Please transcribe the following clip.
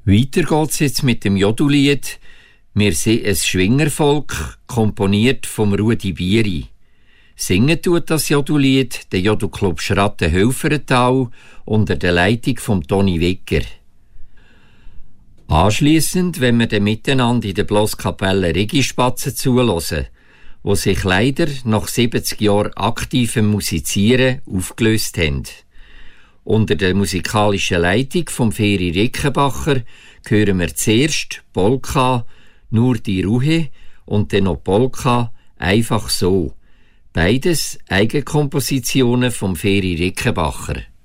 Weiter geht's jetzt mit dem Jodu-Lied «Wir sind ein Schwingervolk», komponiert vom Rudi Bieri. Singen tut das Jodu-Lied der Jodu-Club Schratten-Helferental unter der Leitung von Toni Wicker. Anschliessend, wenn wir dann miteinander in der Bloskapelle Regispatzen zuhören, wo sich leider nach 70 Jahren aktivem Musizieren aufgelöst haben. Unter der musikalischen Leitung von Feri Rickenbacher hören wir zuerst Polka «Nur die Ruhe» und dann noch Polka «Einfach so». Beides Eigenkompositionen von Feri Rickenbacher.